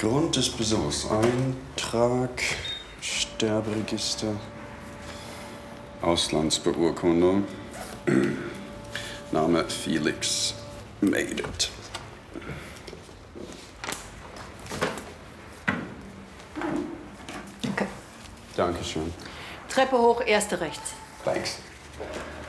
Grund des Besuchs. Eintrag, Sterberegister, Auslandsbeurkundung. Name Felix. Made it. Danke. Dankeschön. Treppe hoch, erste rechts. Thanks.